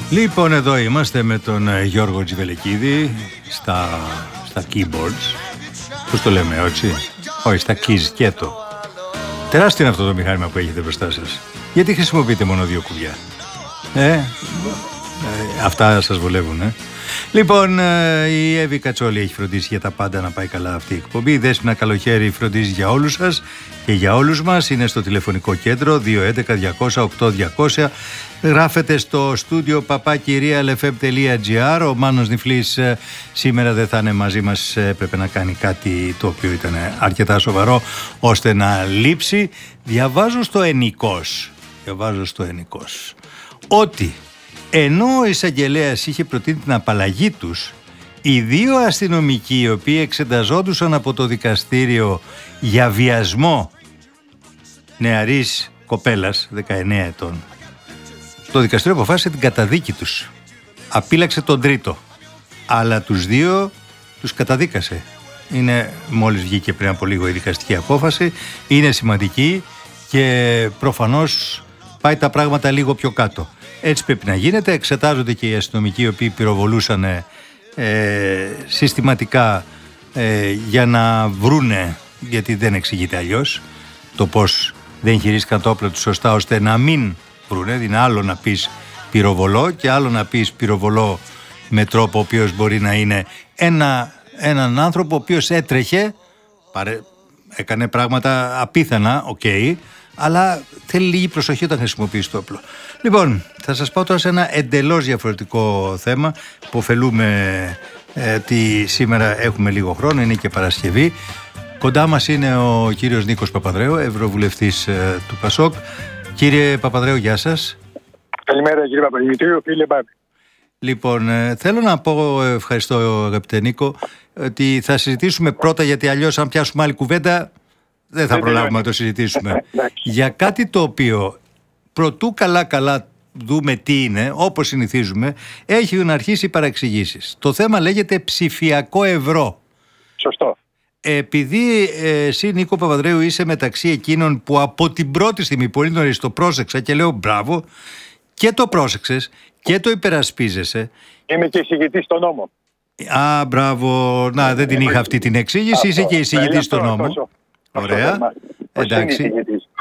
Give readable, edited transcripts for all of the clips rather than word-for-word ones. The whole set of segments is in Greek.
Λοιπόν, εδώ είμαστε με τον Γιώργο Τζιβελεκίδη στα keyboards. Πώς το λέμε, όχι? Όχι, στα keys και το. Τεράστιο είναι αυτό το μηχάνημα που έχετε μπροστά σας. Γιατί χρησιμοποιείτε μόνο 2 κουμπιά? Αυτά σας βολεύουν, Λοιπόν, η Εύη Κατσόλη έχει φροντίσει για τα πάντα να πάει καλά αυτή η εκπομπή. Η Δέσποινα Καλοχέρη φροντίζει για όλους σας και για όλους μας. Είναι στο τηλεφωνικό κέντρο 211-200-8200. Γράφετε στο στούντιο papakirialfm.gr. Ο Μάνος Νιφλής σήμερα δεν θα είναι μαζί μας. Πρέπει να κάνει κάτι το οποίο ήταν αρκετά σοβαρό ώστε να λείψει. Διαβάζω στο Ενικός ότι ενώ ο εισαγγελέας είχε προτείνει την απαλλαγή τους, οι 2 αστυνομικοί οι οποίοι εξεταζόντουσαν από το δικαστήριο για βιασμό νεαρής κοπέλας 19 ετών, το δικαστήριο αποφάσισε την καταδίκη τους. Απείλαξε τον τρίτο, αλλά τους 2 τους καταδίκασε. Μόλις βγήκε πριν από λίγο η δικαστική απόφαση, είναι σημαντική και προφανώς πάει τα πράγματα λίγο πιο κάτω. Έτσι πρέπει να γίνεται. Εξετάζονται και οι αστυνομικοί οι οποίοι πυροβολούσαν συστηματικά για να βρούνε, γιατί δεν εξηγείται αλλιώς, το πώς δεν χειρίστηκαν το όπλο τους σωστά ώστε να μην βρούνε. Είναι άλλο να πεις πυροβολώ και άλλο να πεις πυροβολώ με τρόπο ο οποίος μπορεί να είναι έναν άνθρωπο ο οποίος έτρεχε, έκανε πράγματα απίθανα, αλλά θέλει λίγη προσοχή όταν χρησιμοποιείς το όπλο. Λοιπόν, θα σας πάω τώρα σε ένα εντελώς διαφορετικό θέμα που ωφελούμε ότι σήμερα έχουμε λίγο χρόνο, είναι και Παρασκευή. Κοντά μας είναι ο κύριος Νίκος Παπανδρέου, ευρωβουλευτής του ΠΑΣΟΚ. Κύριε Παπανδρέου, γεια σας. Καλημέρα κύριε Παπαδημητρίου, φίλε Μπάμπη. Λοιπόν, θέλω να πω, ευχαριστώ αγαπητέ Νίκο, ότι θα συζητήσουμε πρώτα, γιατί αλλιώς αν πιάσουμε άλλη κουβέντα δεν θα προλάβουμε να το συζητήσουμε. Για κάτι το οποίο προτού καλά δούμε τι είναι, όπως συνηθίζουμε, έχουν αρχίσει οι παραξηγήσεις. Το θέμα λέγεται ψηφιακό ευρώ. Σωστό. Επειδή εσύ, Νίκο Παπανδρέου, είσαι μεταξύ εκείνων που από την πρώτη στιγμή πολύ νωρίς το πρόσεξα και λέω μπράβο, και το πρόσεξες και το υπερασπίζεσαι. Είμαι και εισηγητής στο νόμο. Μπράβο. Να, δεν την είχα αυτή την εξήγηση. Είσαι και εισηγητής στο νόμο. Ωραία. Εντάξει.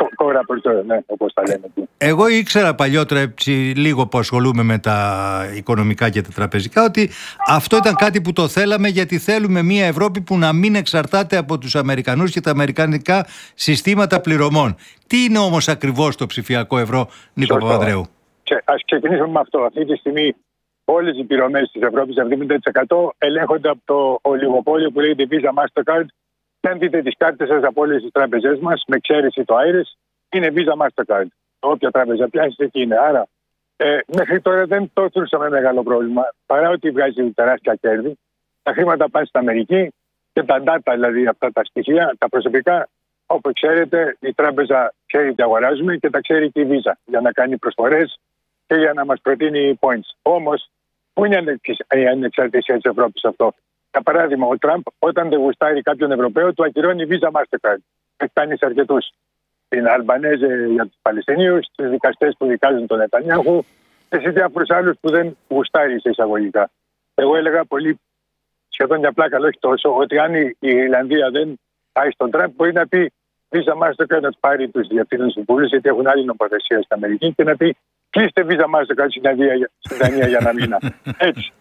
Όπως τα λέμε. Εγώ ήξερα παλιότερα λίγο που ασχολούμαι με τα οικονομικά και τα τραπεζικά ότι αυτό ήταν κάτι που το θέλαμε, γιατί θέλουμε μια Ευρώπη που να μην εξαρτάται από τους Αμερικανούς και τα αμερικανικά συστήματα πληρωμών. Τι είναι όμως ακριβώς το ψηφιακό ευρώ, Νίκο Παπανδρέου? Ας ξεκινήσουμε με αυτό. Αυτή τη στιγμή όλες οι πληρωμές της Ευρώπης, 70%, ελέγχονται από το ολιγοπόλιο που λέγεται Visa Mastercard. Και αν δείτε τις κάρτες σας από όλες τις τράπεζές μας, με εξαίρεση το Iris, είναι Visa Mastercard. Όποια τράπεζα πιάσεις, εκεί είναι. Άρα, μέχρι τώρα δεν το θεωρούσαμε μεγάλο πρόβλημα. Παρά ότι βγάζει τεράστια κέρδη, τα χρήματα πάνε στην Αμερική και τα data, δηλαδή αυτά τα στοιχεία, τα προσωπικά, όπως ξέρετε, η τράπεζα ξέρει τι αγοράζουμε και τα ξέρει και η Visa για να κάνει προσφορές και για να μας προτείνει points. Όμως, πού είναι η ανεξαρτησία της Ευρώπης αυτό? Για παράδειγμα, ο Τραμπ, όταν δεν γουστάρει κάποιον Ευρωπαίο, του ακυρώνει Visa Mastercard. Έχει κάνει σε αρκετούς. Στην Αλμπανέζε για τους Παλαιστινίους, στους δικαστές που δικάζουν τον Νετανιάχου και σε διάφορους άλλους που δεν γουστάρει σε εισαγωγικά. Εγώ έλεγα πολύ, σχεδόν για πλάκα, όχι τόσο, ότι αν η Ιρλανδία δεν πάει στον Τραμπ, μπορεί να πει Visa Mastercard να πάρει τους διευθύνοντες συμβούλους, γιατί έχουν άλλη νομοθεσία στην Αμερική, και να πει κλείστε Visa Mastercard στην Δανία για ένα μήνα. Έτσι.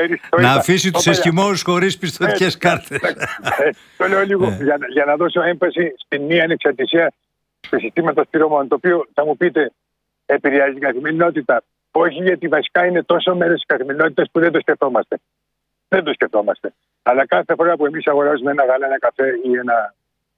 Να αφήσει τους Εσκιμώους χωρίς πιστωτικές κάρτες. Το λέω λίγο για να δώσω έμφαση στην μία ανεξαρτησία του συστήματος πληρωμών, το οποίο θα μου πείτε επηρεάζει την καθημερινότητα. Όχι, γιατί βασικά είναι τόσο μέρος της καθημερινότητας που δεν το σκεφτόμαστε. Δεν το σκεφτόμαστε. Αλλά κάθε φορά που εμείς αγοράζουμε ένα γάλα, ένα καφέ ή ένα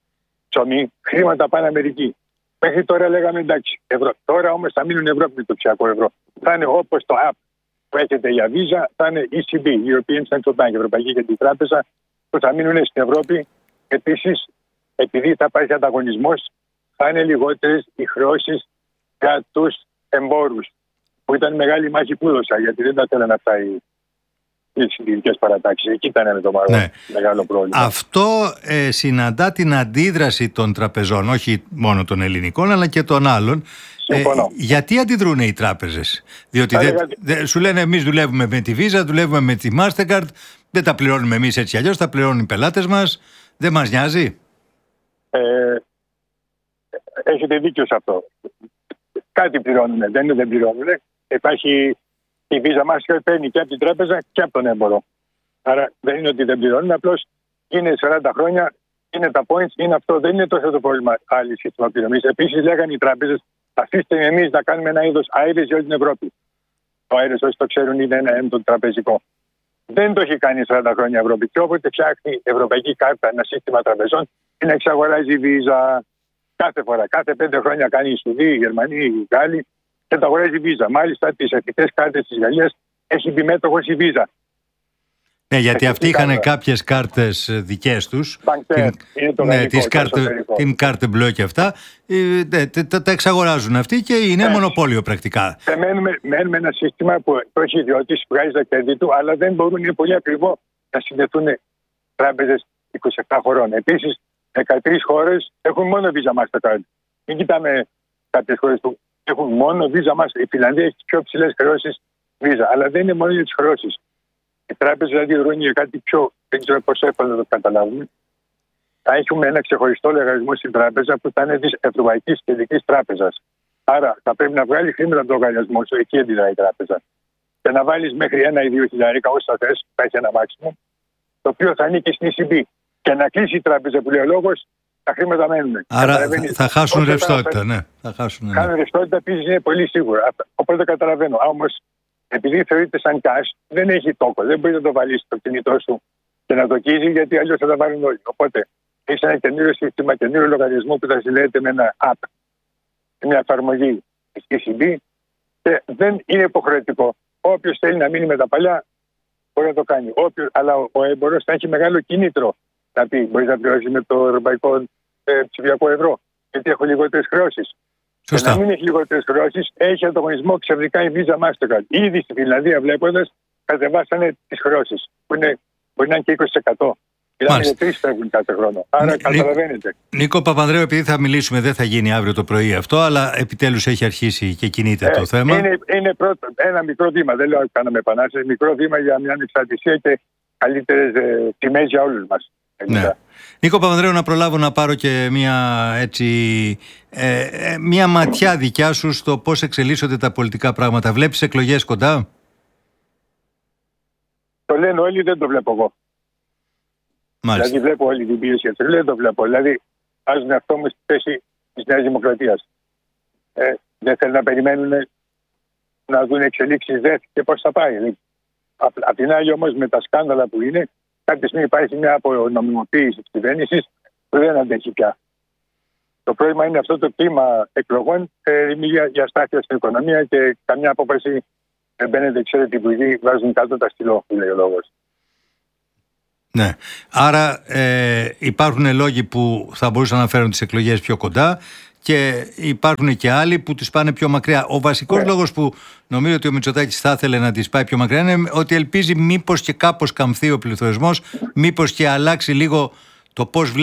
ψωμί, χρήματα πάνε Αμερική. Μέχρι τώρα λέγαμε εντάξει, ευρώ. Τώρα όμως θα μείνουν Ευρώπη με το ψηφιακό ευρώ. Θα είναι όπως το app που έχετε για Visa, θα είναι ECB, European Central Bank, Ευρωπαϊκή Κεντρική Τράπεζα, που θα μείνουν στην Ευρώπη. Επίσης, επειδή θα υπάρχει ανταγωνισμός, θα είναι λιγότερες οι χρεώσεις για τους εμπόρους, που ήταν μεγάλη μάχη που έδωσα, γιατί δεν τα θέλανε αυτά τις συντηρητικές παρατάξεις. Εκεί ήταν το μεγάλο πρόβλημα. Αυτό συναντά την αντίδραση των τραπεζών, όχι μόνο των ελληνικών αλλά και των άλλων. Γιατί αντιδρούν οι τράπεζες? Διότι σου λένε εμείς δουλεύουμε με τη Visa, δουλεύουμε με τη Mastercard, δεν τα πληρώνουμε εμείς έτσι αλλιώς, τα πληρώνουν οι πελάτες μας, δεν μας νοιάζει. Έχετε δίκιο σε αυτό. Κάτι πληρώνουν, δεν πληρώνουν. Υπάρχει η Visa Mastercard, παίρνει και από την τράπεζα και από τον έμπορο. Άρα δεν είναι ότι δεν πληρώνουν, απλώς είναι 40 χρόνια, είναι τα points, είναι αυτό, δεν είναι τόσο το πρόβλημα άλλη σύστημα πληρωμής. Επίσης λέγανε οι τράπεζες, αφήστε εμείς να κάνουμε ένα είδος αέρες για όλη την Ευρώπη. Το αέρες, όσοι το ξέρουν, είναι ένα έντονο τραπεζικό. Δεν το έχει κάνει 40 χρόνια η Ευρώπη. Και όποτε φτιάχνει η Ευρωπαϊκή Κάρτα, ένα σύστημα τραπεζών, είναι εξαγοράζει η Visa κάθε φορά. Κάθε 5 χρόνια κάνει η Σουηδοί, οι Γερμανοί, οι Γάλλοι και τα αγοράζει η Visa. Μάλιστα, τις εθνικές κάρτες της Γαλλίας έχει μπει μέτοχος η Visa. Ναι, γιατί αυτοί είχαν κάποιες κάρτες δικές τους. Την κάρτε μπλε και αυτά. Τα εξαγοράζουν αυτοί και είναι μονοπόλιο πρακτικά. Μένουμε ένα σύστημα που το έχει ιδιώτης, βγάζει τα κέρδη του, αλλά δεν μπορούν, είναι πολύ ακριβό να συνδεθούν τράπεζες 27 χωρών. Επίσης, 13 χώρες έχουν μόνο Visa Mastercard. Μην κοιτάμε κάποιες χώρες που έχουν μόνο Visa Mastercard. Η Φιλανδία έχει τις πιο ψηλές χρεώσεις Visa, αλλά δεν είναι μόνο για τις χρεώσεις. Οι τράπεζες δηλαδή δρούν για κάτι πιο, δεν ξέρω πόσο εύκολο να το καταλάβουμε. Θα έχουμε ένα ξεχωριστό λογαριασμό στην τράπεζα που θα είναι της Ευρωπαϊκής Κεντρικής Τράπεζας. Άρα θα πρέπει να βγάλει χρήματα από τον λογαριασμό σου, εκεί αντιδράει η τράπεζα. Και να βάλεις μέχρι 1 ή 2 χιλιάρικα, όσο θα θες, θα έχει ένα μάξιμο, το οποίο θα ανήκει στην ECB. Και να κλείσει η τράπεζα που λέει ο λόγος, τα χρήματα μένουν. Άρα θα χάσουν ρευστότητα, ναι. Χάνουν ρευστότητα, επίσης είναι πολύ σίγουρα. Οπότε καταλαβαίνω. Όμως, επειδή θεωρείται σαν cash, δεν έχει τόκο. Δεν μπορεί να το βάλει στο κινητό σου και να το κίζει, γιατί αλλιώς θα τα βάλουν όλοι. Οπότε έχει ένα καινούριο σύστημα, καινούριο λογαριασμό που θα συνδέεται με ένα app, μια εφαρμογή της ECB και δεν είναι υποχρεωτικό. Όποιος θέλει να μείνει με τα παλιά μπορεί να το κάνει. Αλλά ο έμπορος θα έχει μεγάλο κίνητρο να πει: μπορεί να πληρώσει με το ευρωπαϊκό ψηφιακό ευρώ, γιατί έχω λιγότερες χρεώσεις. Και να μην έχει λιγότερες χρεώσεις, έχει ανταγωνισμό ξαφνικά η Visa Mastercard. Ήδη στη Φιλανδία, βλέποντας, κατεβάσανε τις χρεώσεις, που μπορεί να είναι και 20%. Δηλαδή για 3 φεύγουν κάθε χρόνο. Άρα καταλαβαίνετε. Νίκο Παπανδρέου, επειδή θα μιλήσουμε, δεν θα γίνει αύριο το πρωί αυτό, αλλά επιτέλους έχει αρχίσει και κινείται το θέμα. Είναι ένα μικρό βήμα. Δεν λέω ότι κάναμε επανάσταση. Μικρό βήμα για μια ανεξαρτησία και καλύτερες τιμές για όλους μας. Ναι. Νίκο Παπανδρέου, να προλάβω να πάρω και μια ματιά δικιά σου στο πώς εξελίσσονται τα πολιτικά πράγματα. Βλέπεις εκλογές κοντά? Το λένε όλοι, δεν το βλέπω εγώ. Μάλιστα. Δηλαδή βλέπω όλη την πίεση, δεν το βλέπω. Δηλαδή βάζουν αυτό μου στη θέση της Νέας Δημοκρατίας. Δεν θέλουν να περιμένουν να δουν εξελίξεις και πώς θα πάει. Απ' την άλλη όμως, με τα σκάνδαλα που είναι, κάποια στιγμή υπάρχει μια απονομιμοποίηση της κυβέρνησης που δεν αντέχει πια. Το πρόβλημα είναι αυτό το κλίμα εκλογών για στάθεια στην οικονομία και καμιά απόφαση δεν μπαίνετε, ξέρετε, οι υπουργοί βάζουν κάτω τα στυλό, που λέει ο λόγος. Ναι. Άρα υπάρχουν λόγοι που θα μπορούσαν να φέρουν τις εκλογές πιο κοντά και υπάρχουν και άλλοι που τις πάνε πιο μακριά. Ο βασικός λόγος που νομίζω ότι ο Μητσοτάκης θα ήθελε να τις πάει πιο μακριά είναι ότι ελπίζει μήπως και κάπως καμφθεί ο πληθωρισμός, μήπως και αλλάξει λίγο το πώς